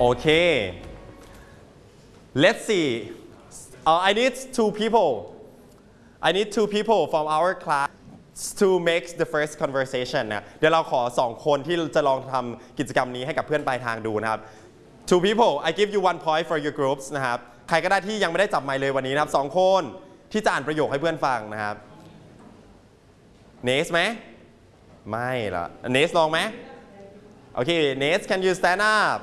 Okay. Let's see. I need two people. I need two people from our class to make the first conversation นะเดี๋ยวเราขอ2คนที่จะลองทำกิจกรรมนี้ให้กับเพื่อนปลายทางดูนะครับ Two people I give you 1 point for your groups นะครับใครก็ได้ที่ยังไม่ได้จับไมค์เลยวันนี้นะครับ2คนที่จะอ่านประโยคให้เพื่อนฟังนะครับเนสไหมไม่ละเนสลองไหมโอเคเนส can you stand up